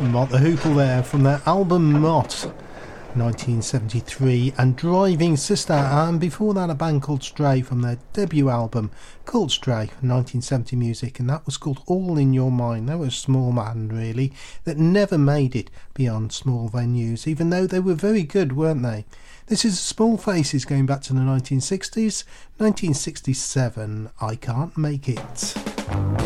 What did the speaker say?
Mott the Hoople there from their album Mott 1973, and Driving Sister, and before that a band called Stray from their debut album called Stray 1970 music, and that was called All in Your Mind. They were a small band really that never made it beyond small venues, even though they were very good, weren't they? This is Small Faces going back to the 1960s. 1967, I Can't Make It.